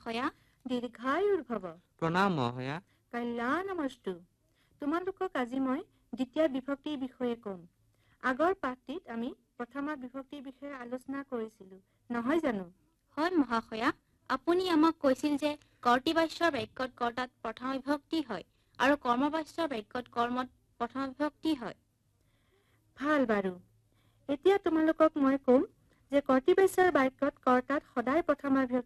মহাশয়া। দীৰ্ঘায়ুৰ ভৱ। প্ৰণাম মহাশয়া। কল্যাণমস্তু। তোমালোকক আজি মই দ্বিতীয় বিভক্তিৰ বিষয়ে ক'ম। আগৰ পাঠটিত আমি প্ৰথমা বিভক্তিৰ বিষয়ে আলোচনা কৰিছিলো, নহয় জানো? হয় মহাশয়া, আপুনি আমাক কৈছিল যে কৰ্তৃবাচ্যৰ বাক্যত কৰ্তাত প্ৰথমা বিভক্তি হয় আৰু কৰ্মবাচ্যৰ বাক্যত কৰ্মত প্ৰথমা বিভক্তি হয়। ভাল বাৰু। এতিয়া তোমালোকক মই ক'ম যে কৰ্তৃবাচ্যৰ বাক্যত কৰ্তাত সদায় প্ৰথমা বিভক্তি